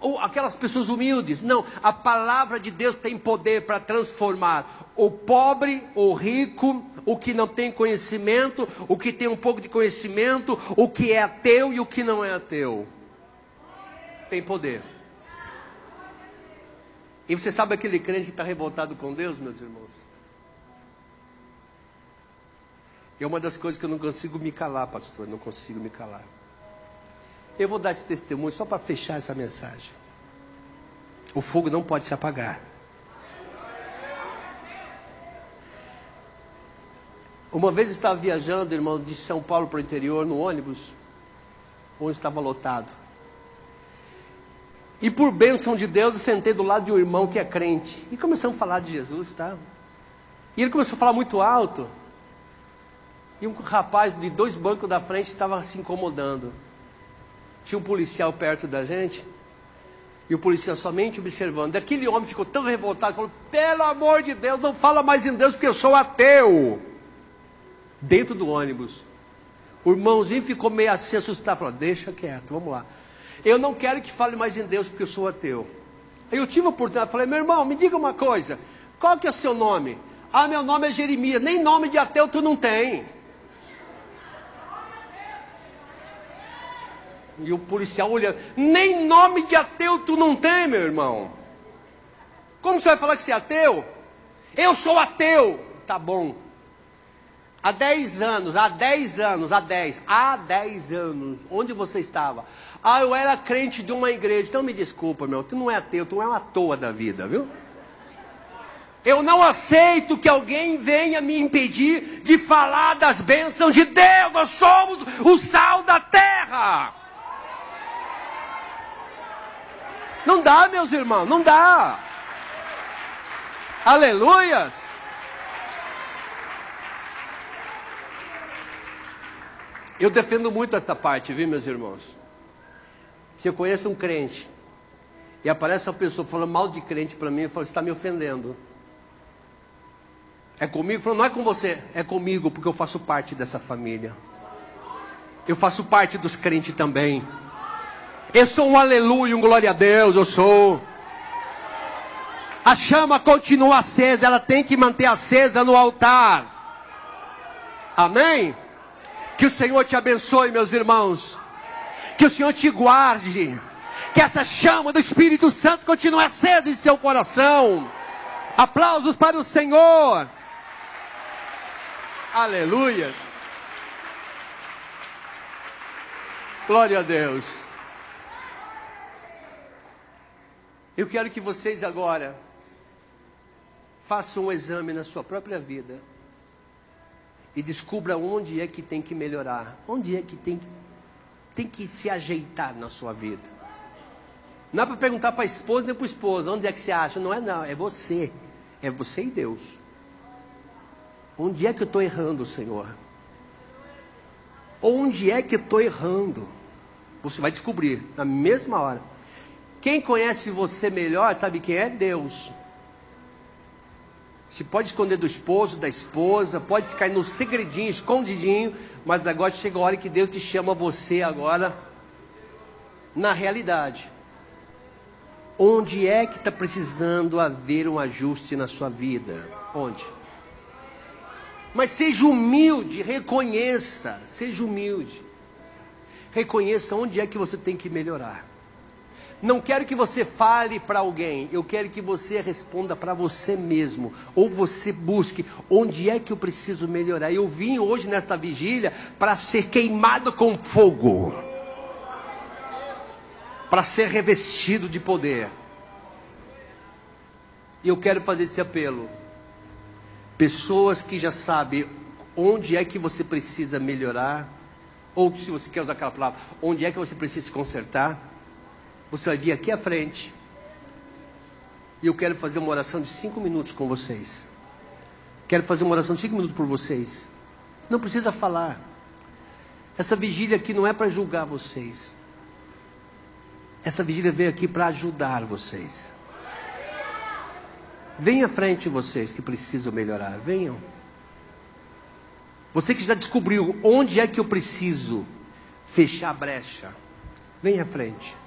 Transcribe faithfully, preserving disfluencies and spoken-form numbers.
ou aquelas pessoas humildes. Não, a palavra de Deus tem poder para transformar o pobre, o rico, o que não tem conhecimento, o que tem um pouco de conhecimento, o que é ateu e o que não é ateu. Tem poder. E você sabe aquele crente que está revoltado com Deus, meus irmãos? É uma das coisas que eu não consigo me calar, pastor, não consigo me calar. Eu vou dar esse testemunho só para fechar essa mensagem. O fogo não pode se apagar. Uma vez eu estava viajando, irmão, de São Paulo para o interior, no ônibus, onde estava lotado. E por bênção de Deus, eu sentei do lado de um irmão que é crente. E começamos a falar de Jesus, tá? E ele começou a falar muito alto. E um rapaz de dois bancos da frente estava se incomodando. Tinha um policial perto da gente. E o policial somente observando. Aquele homem ficou tão revoltado, falou: pelo amor de Deus, não fala mais em Deus, porque eu sou ateu. Dentro do ônibus. O irmãozinho ficou meio assim assustado, falou: deixa quieto, vamos lá. Eu não quero que fale mais em Deus, porque eu sou ateu. Aí eu tive a oportunidade, falei: meu irmão, me diga uma coisa, qual que é o seu nome? Ah, meu nome é Jeremias. Nem nome de ateu tu não tem. E o policial olhando: nem nome de ateu tu não tem, meu irmão. Como você vai falar que você é ateu? Eu sou ateu. Tá bom. Há dez anos, há dez anos, há dez, há dez anos, onde você estava? Ah, eu era crente de uma igreja. Então me desculpa, meu, tu não é ateu, tu é uma toa da vida, viu? Eu não aceito que alguém venha me impedir de falar das bênçãos de Deus. Nós somos o sal da terra. Não dá, meus irmãos, não dá. Aleluias. Eu defendo muito essa parte, viu, meus irmãos? Se eu conheço um crente e aparece uma pessoa falando mal de crente para mim, eu falo: você está me ofendendo. É comigo? Eu falo: não é com você, é comigo, porque eu faço parte dessa família. Eu faço parte dos crentes também. Eu sou um aleluia, um glória a Deus, eu sou. A chama continua acesa, ela tem que manter acesa no altar. Amém? Que o Senhor te abençoe, meus irmãos. Que o Senhor te guarde. Que essa chama do Espírito Santo continue acesa em seu coração. Aplausos para o Senhor. Aleluia. Glória a Deus. Eu quero que vocês agora façam um exame na sua própria vida e descubra onde é que tem que melhorar, onde é que tem, tem que se ajeitar na sua vida. Não é para perguntar para a esposa nem para o esposo: onde é que você acha? Não é não, é você, é você e Deus. Onde é que eu estou errando, Senhor? Onde é que eu estou errando? Você vai descobrir na mesma hora. Quem conhece você melhor, sabe quem é? Deus. Você pode esconder do esposo, da esposa, pode ficar no segredinho, escondidinho, mas agora chega a hora que Deus te chama você agora, na realidade. Onde é que está precisando haver um ajuste na sua vida? Onde? Mas seja humilde, reconheça, seja humilde. Reconheça onde é que você tem que melhorar. Não quero que você fale para alguém, eu quero que você responda para você mesmo, ou você busque onde é que eu preciso melhorar. Eu vim hoje nesta vigília para ser queimado com fogo, para ser revestido de poder. E eu quero fazer esse apelo. Pessoas que já sabem onde é que você precisa melhorar, ou se você quer usar aquela palavra, onde é que você precisa se consertar. Você vai vir aqui à frente. E eu quero fazer uma oração de cinco minutos com vocês. Quero fazer uma oração de cinco minutos por vocês. Não precisa falar. Essa vigília aqui não é para julgar vocês. Essa vigília veio aqui para ajudar vocês. Venham à frente vocês que precisam melhorar. Venham. Você que já descobriu onde é que eu preciso fechar a brecha. Venha à frente.